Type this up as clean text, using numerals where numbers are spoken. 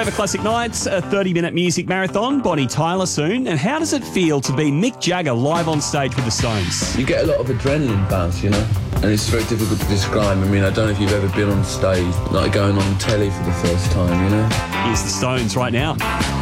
Forever Classic Nights, a 30-minute music marathon. Bonnie Tyler soon. And how does it feel to be Mick Jagger live on stage with the Stones? You get a lot of adrenaline buzz, you know, and it's very difficult to describe. I mean, I don't know if you've ever been on stage, like going on telly for the first time, you know. Here's the Stones right now.